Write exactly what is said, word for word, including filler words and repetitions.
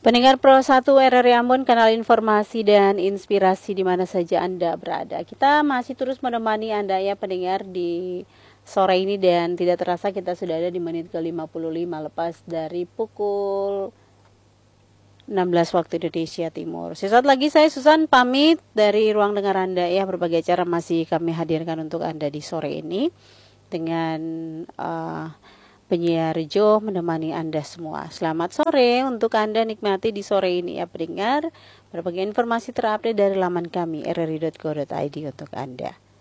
Pendengar Pro satu R R I Ambon, kanal informasi dan inspirasi di mana saja Anda berada. Kita masih terus menemani Anda ya pendengar di sore ini, dan tidak terasa kita sudah ada di menit ke lima puluh lima lepas dari pukul enam belas waktu Indonesia Timur. Sesaat lagi saya Susan pamit dari ruang dengar Anda ya. Berbagai cara masih kami hadirkan untuk Anda di sore ini dengan uh, penyiar Jo menemani Anda semua. Selamat sore untuk Anda, nikmati di sore ini ya pendengar. Berbagai informasi terupdate dari laman kami r r i dot co dot i d untuk Anda.